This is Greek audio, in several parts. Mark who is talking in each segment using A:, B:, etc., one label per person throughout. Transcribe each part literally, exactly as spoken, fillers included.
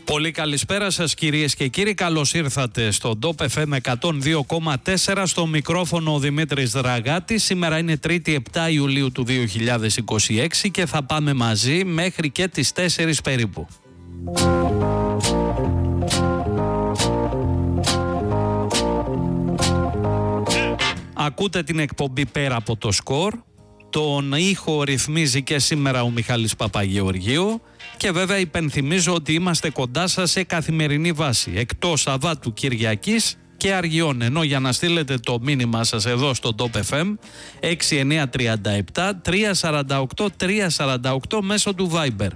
A: Πολύ καλησπέρα σας κυρίες και κύριοι, καλώς ήρθατε στο Top εφ εμ εκατόν δύο κόμμα τέσσερα, στο μικρόφωνο ο Δημήτρης Δραγάτης. Σήμερα είναι Τρίτη επτά Ιουλίου του δύο χιλιάδες είκοσι έξι και θα πάμε μαζί μέχρι και τις τέσσερις περίπου. Ακούτε την εκπομπή Πέρα από το Σκορ. Τον ήχο ρυθμίζει και σήμερα ο Μιχάλης Παπαγεωργίου και βέβαια υπενθυμίζω ότι είμαστε κοντά σας σε καθημερινή βάση, εκτός Σαββάτου, Κυριακής και Αργιών, ενώ για να στείλετε το μήνυμά σας εδώ στο Top εφ εμ έξι εννιά τρία επτά τρία τέσσερα οκτώ τρία τέσσερα οκτώ μέσω του Viber.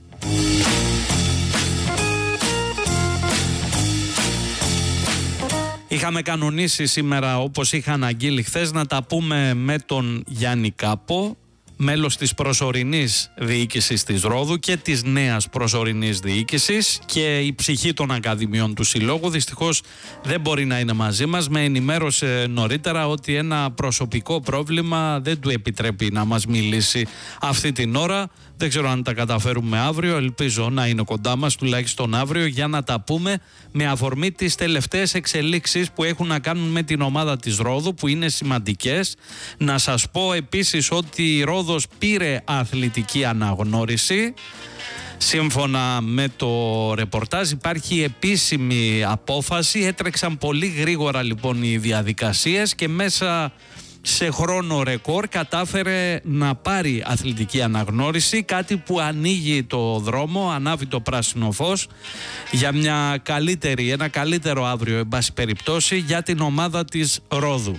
A: Είχαμε κανονίσει σήμερα, όπως είχα αναγγείλει χθες, να τα πούμε με τον Γιάννη Κάπο, μέλος της προσωρινής διοίκησης της Ρόδου και της νέας προσωρινής διοίκησης και η ψυχή των Ακαδημιών του Συλλόγου. Δυστυχώς δεν μπορεί να είναι μαζί μας. Με ενημέρωσε νωρίτερα ότι ένα προσωπικό πρόβλημα δεν του επιτρέπει να μας μιλήσει αυτή την ώρα. Δεν ξέρω αν τα καταφέρουμε αύριο, ελπίζω να είναι κοντά μας τουλάχιστον αύριο για να τα πούμε με αφορμή τις τελευταίες εξελίξεις που έχουν να κάνουν με την ομάδα της Ρόδου, που είναι σημαντικές. Να σας πω επίσης ότι η Ρόδος πήρε αθλητική αναγνώριση. Σύμφωνα με το ρεπορτάζ υπάρχει επίσημη απόφαση, έτρεξαν πολύ γρήγορα λοιπόν οι διαδικασίες και μέσα σε χρόνο ρεκόρ κατάφερε να πάρει αθλητική αναγνώριση, κάτι που ανοίγει το δρόμο, ανάβει το πράσινο φως για μια καλύτερη, ένα καλύτερο αύριο εν πάση περιπτώσει για την ομάδα της Ρόδου.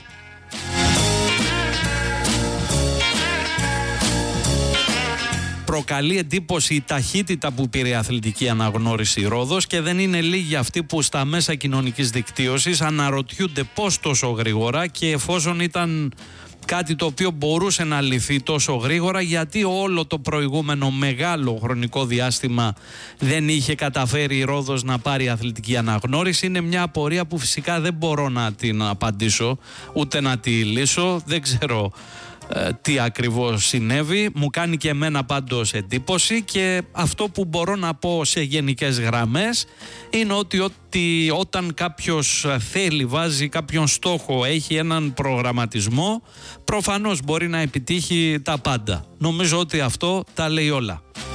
A: Προκαλεί εντύπωση η ταχύτητα που πήρε η αθλητική αναγνώριση η Ρόδος και δεν είναι λίγοι αυτοί που στα μέσα κοινωνικής δικτύωσης αναρωτιούνται πώς τόσο γρήγορα, και εφόσον ήταν κάτι το οποίο μπορούσε να λυθεί τόσο γρήγορα, γιατί όλο το προηγούμενο μεγάλο χρονικό διάστημα δεν είχε καταφέρει η Ρόδος να πάρει αθλητική αναγνώριση. Είναι μια απορία που φυσικά δεν μπορώ να την απαντήσω ούτε να τη λύσω. Δεν ξέρω τι ακριβώς συνέβη, μου κάνει και εμένα πάντως εντύπωση, και αυτό που μπορώ να πω σε γενικές γραμμές είναι ότι, ότι όταν κάποιος θέλει, βάζει κάποιον στόχο, έχει έναν προγραμματισμό, προφανώς μπορεί να επιτύχει τα πάντα. Νομίζω ότι αυτό τα λέει όλα.